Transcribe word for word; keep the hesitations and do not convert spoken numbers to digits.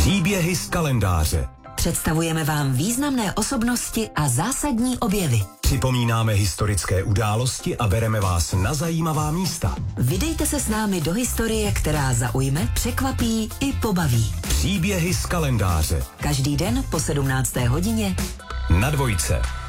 Příběhy z kalendáře. Představujeme vám významné osobnosti a zásadní objevy. Připomínáme historické události a bereme vás na zajímavá místa. Vydejte se s námi do historie, která zaujme, překvapí i pobaví. Příběhy z kalendáře. Každý den po sedmnácté hodině na Dvojce.